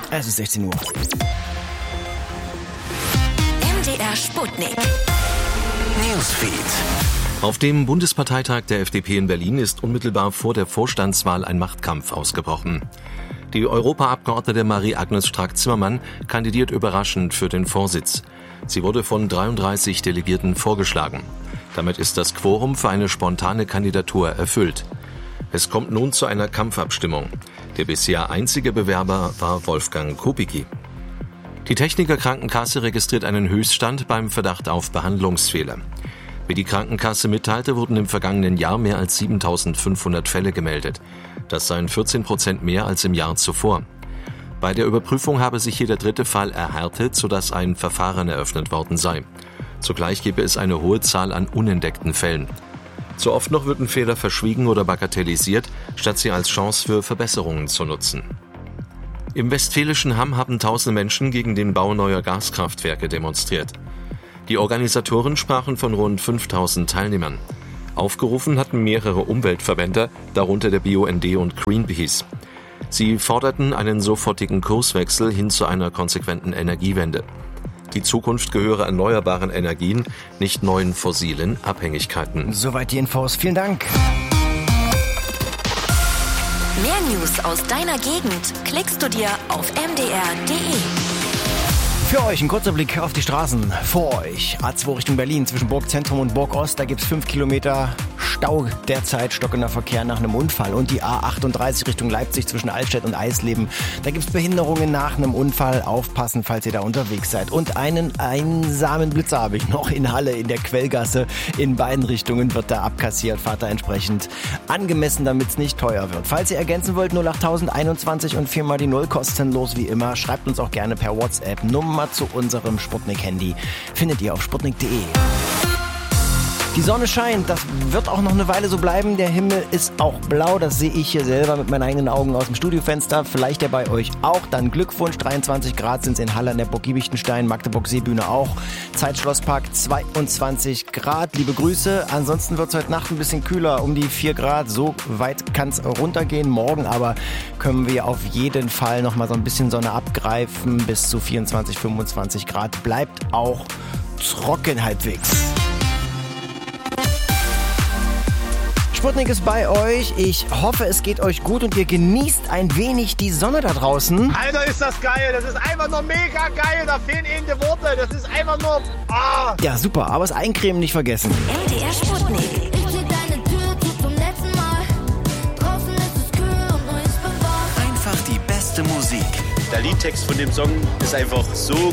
Es ist 16 Uhr. MDR Sputnik. Newsfeed. Auf dem Bundesparteitag der FDP in Berlin ist unmittelbar vor der Vorstandswahl ein Machtkampf ausgebrochen. Die Europaabgeordnete Marie-Agnes Strack-Zimmermann kandidiert überraschend für den Vorsitz. Sie wurde von 33 Delegierten vorgeschlagen. Damit ist das Quorum für eine spontane Kandidatur erfüllt. Es kommt nun zu einer Kampfabstimmung. Der bisher einzige Bewerber war Wolfgang Kubicki. Die Techniker Krankenkasse registriert einen Höchststand beim Verdacht auf Behandlungsfehler. Wie die Krankenkasse mitteilte, wurden im vergangenen Jahr mehr als 7.500 Fälle gemeldet. Das seien 14% mehr als im Jahr zuvor. Bei der Überprüfung habe sich jeder dritte Fall erhärtet, sodass ein Verfahren eröffnet worden sei. Zugleich gebe es eine hohe Zahl an unentdeckten Fällen. Zu oft noch würden Fehler verschwiegen oder bagatellisiert, statt sie als Chance für Verbesserungen zu nutzen. Im westfälischen Hamm haben tausende Menschen gegen den Bau neuer Gaskraftwerke demonstriert. Die Organisatoren sprachen von rund 5.000 Teilnehmern. Aufgerufen hatten mehrere Umweltverbände, darunter der BUND und Greenpeace. Sie forderten einen sofortigen Kurswechsel hin zu einer konsequenten Energiewende. Die Zukunft gehöre erneuerbaren Energien, nicht neuen fossilen Abhängigkeiten. Soweit die Infos. Vielen Dank. Mehr News aus deiner Gegend klickst du dir auf mdr.de. Für euch ein kurzer Blick auf die Straßen. Vor euch A2 Richtung Berlin zwischen Burgzentrum und Burgost. Da gibt es 5 Kilometer Stau derzeit, stockender Verkehr nach einem Unfall. Und die A38 Richtung Leipzig zwischen Altstedt und Eisleben. Da gibt es Behinderungen nach einem Unfall. Aufpassen, falls ihr da unterwegs seid. Und einen einsamen Blitzer habe ich noch in Halle in der Quellgasse. In beiden Richtungen wird da abkassiert. Fahrt da entsprechend angemessen, damit es nicht teuer wird. Falls ihr ergänzen wollt, 08021 und 4 mal die 0 kostenlos wie immer. Schreibt uns auch gerne per WhatsApp. Nummer zu unserem Sputnik-Handy findet ihr auf sputnik.de. Die Sonne scheint, das wird auch noch eine Weile so bleiben. Der Himmel ist auch blau, das sehe ich hier selber mit meinen eigenen Augen aus dem Studiofenster. Vielleicht ja bei euch auch. Dann Glückwunsch, 23 Grad sind es in Halle an der Burg Giebichenstein, Magdeburg Seebühne auch. Zeitschlosspark 22 Grad, liebe Grüße. Ansonsten wird es heute Nacht ein bisschen kühler, um die 4 Grad. So weit kann es runtergehen. Morgen aber können wir auf jeden Fall noch mal so ein bisschen Sonne abgreifen. Bis zu 24, 25 Grad. Bleibt auch trocken halbwegs. Sputnik ist bei euch. Ich hoffe, es geht euch gut und ihr genießt ein wenig die Sonne da draußen. Alter, ist das geil. Das ist einfach nur mega geil. Da fehlen eben die Worte. Das ist einfach nur... Ah. Ja, super. Aber das Eincremen nicht vergessen. MDR Sputnik. Ich zieh deine Tür zu zum letzten Mal. Draußen ist es kühl und nur ich bin wach. Einfach die beste Musik. Der Liedtext von dem Song ist einfach so